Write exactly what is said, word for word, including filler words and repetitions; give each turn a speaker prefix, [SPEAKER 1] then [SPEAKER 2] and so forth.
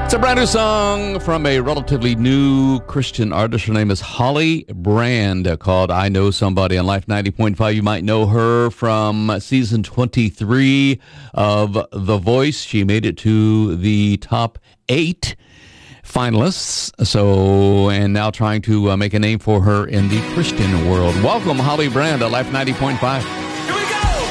[SPEAKER 1] It's a brand new song from a relatively new Christian artist. Her name is Holly Brand, uh, called I Know Somebody on Life ninety point five. You might know her from season twenty-three of The Voice. She made it to the top eight finalists, so and now trying to uh, make a name for her in the Christian world. Welcome, Holly Brand, at Life ninety point five.